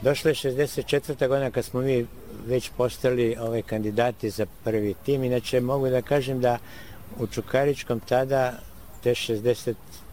Došla je 64. godina kad smo mi već postali kandidati za prvi tim. Inače, mogu da kažem da u Čukaričkom tada, te 64.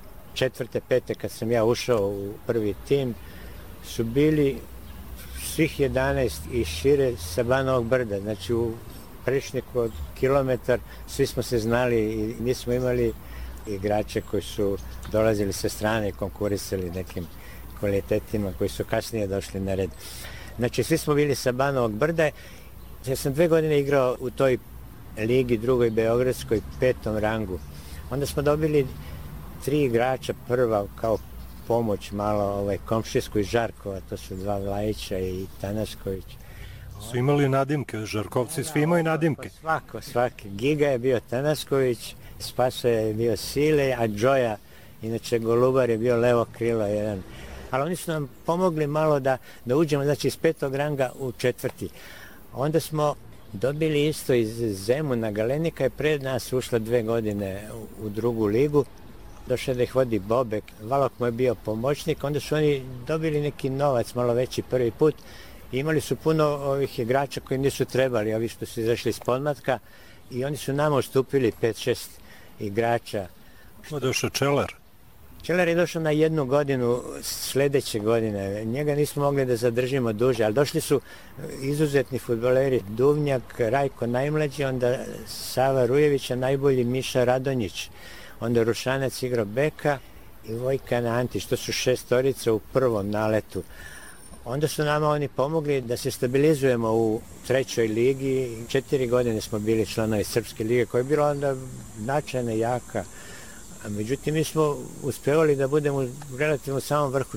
5. kad sam ja ušao u prvi tim, su bili svih 11 i šire sa Banovog Brda. Znači, u prečniku od kilometar svi smo se znali i nismo imali igrače koji su dolazili sa strane i konkurisali nekim kvalitetima koji su kasnije došli na red. Znači, svi smo bili sa Banovog Brda. Ja sam 2 godine igrao u toj ligi, drugoj beogradskoj, 5. rangu. Onda smo dobili 3 igrača, prva kao pomoć malo komšijsku iz Žarkova, to su 2 Vlajića i Tanasković. Su imali nadimke, Žarkovci svi imaju nadimke. Svaki. Giga je bio Tanasković, Spaso je bio Sile, a Džoja, inače Golubar je bio levo krilo jedan. Ali oni su nam pomogli malo da uđemo, znači iz 5. ranga u 4. Onda smo dobili isto iz Zemuna, Galenika je pred nas ušla 2 godine u drugu ligu. Došao da ih vodi Bobek, Valok mu je bio pomoćnik, onda su oni dobili neki novac malo veći prvi put i imali su puno ovih igrača koji nisu trebali, ovi što su izašli iz podmlatka i oni su nama ustupili 5-6 igrača. Došao Čelar. Čelar je došao na 1 godinu sljedeće godine. Njega nismo mogli da zadržimo duže, ali došli su izuzetni fudbaleri. Duvnjak, Rajko najmlađi, onda Sava Rujević, a najbolji Miša Radonjić. Onda Rušanac igrao beka i Vojkan Antić. To su 6 u prvom naletu. Onda su nama oni pomogli da se stabilizujemo u 3. ligi. 4 godine smo bili članovi Srpske lige koja je bila onda značajna, jaka. Međutim, mi smo uspevali da budemo u relativno samom vrhu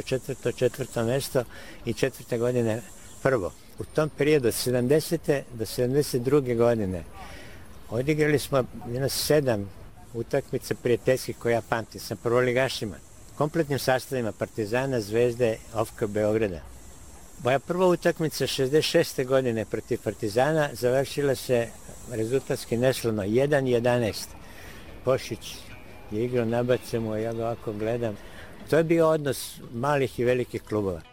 4. mesto i 4. godine prvo. U tom periodu od 70. do 72. godine odigrali smo 7 utakmica prijateljskih koje ja pamtim sa prvoligašima, kompletnim sastavima Partizana, Zvezde, OFK Beograda. Moja prva utakmica 66. godine protiv Partizana završila se rezultatski neslavno 1-11. Pošić je igrao, nabace mu, ja ga ovako gledam. To je bio odnos malih i velikih klubova.